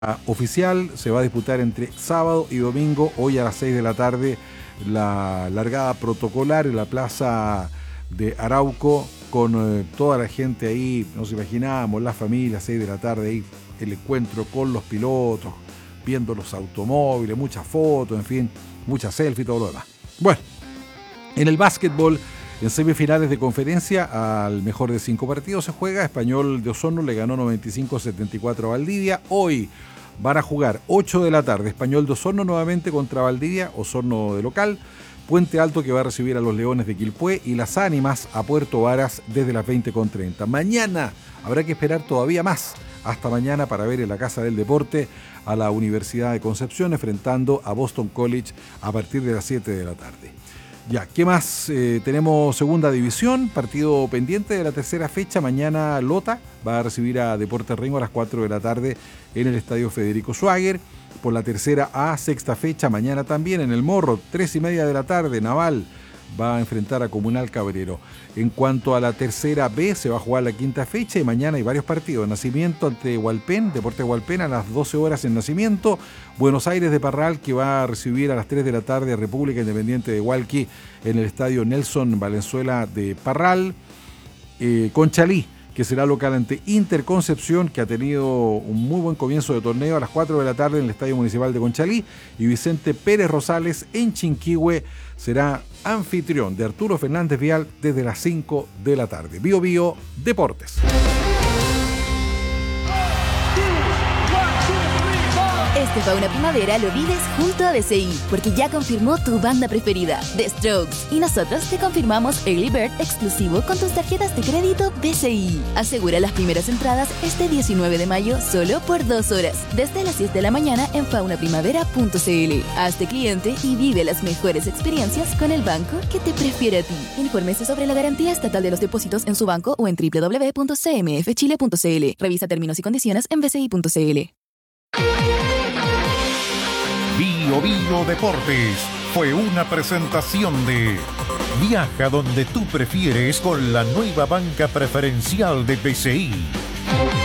oficial se va a disputar entre sábado y domingo, hoy a las 6 de la tarde, la largada protocolar en la plaza de Arauco, con toda la gente ahí, nos imaginábamos, la familia, 6 de la tarde, ahí el encuentro con los pilotos, viendo los automóviles, muchas fotos, en fin, muchas selfies y todo lo demás. Bueno, en el básquetbol, en semifinales de conferencia, al mejor de 5 partidos se juega. Español de Osorno le ganó 95-74 a Valdivia. Hoy van a jugar 8 de la tarde, Español de Osorno nuevamente contra Valdivia, Osorno de local. Puente Alto, que va a recibir a los Leones de Quilpué, y Las Ánimas a Puerto Varas desde las 20:30. Mañana habrá que esperar todavía más, hasta mañana, para ver en la Casa del Deporte a la Universidad de Concepción enfrentando a Boston College a partir de las 7 de la tarde. Ya, ¿qué más? Tenemos segunda división, partido pendiente de la tercera fecha. Mañana Lota va a recibir a Deportes Rengo a las 4 de la tarde en el Estadio Federico Schwager. Por la tercera A, sexta fecha, mañana también en el Morro, 3:30 de la tarde, Naval va a enfrentar a Comunal Cabrero. En cuanto a la tercera B, se va a jugar la quinta fecha y mañana hay varios partidos. Nacimiento ante Hualpén, Deportes Hualpén a las 12 horas en Nacimiento. Buenos Aires de Parral, que va a recibir a las 3 de la tarde a República Independiente de Hualqui en el estadio Nelson Valenzuela de Parral. Conchalí, que será local ante Interconcepción, que ha tenido un muy buen comienzo de torneo, a las 4 de la tarde en el Estadio Municipal de Conchalí. Y Vicente Pérez Rosales en Chinquihue será anfitrión de Arturo Fernández Vial desde las 5 de la tarde. Bio Bio Deportes. Este Fauna Primavera lo vives junto a DCI, porque ya confirmó tu banda preferida, The Strokes. Y nosotros te confirmamos Early Bird exclusivo con tus tarjetas de crédito DCI. Asegura las primeras entradas este 19 de mayo solo por 2 horas, desde las 10 de la mañana en faunaprimavera.cl. Hazte cliente y vive las mejores experiencias con el banco que te prefiere a ti. Infórmese sobre la garantía estatal de los depósitos en su banco o en www.cmfchile.cl. Revisa términos y condiciones en bci.cl. Bio Bio Deportes fue una presentación de Viaja donde tú prefieres con la nueva banca preferencial de BCI.